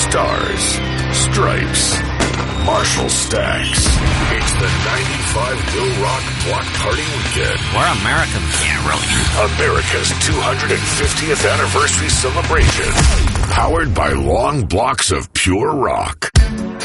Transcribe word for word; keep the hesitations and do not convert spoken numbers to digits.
Stars, Stripes, Marshall Stacks. It's the ninety-five Bill Rock Block Party Weekend. We're Americans. Yeah, really. America's two hundred fiftieth anniversary celebration. Powered by long blocks of pure rock.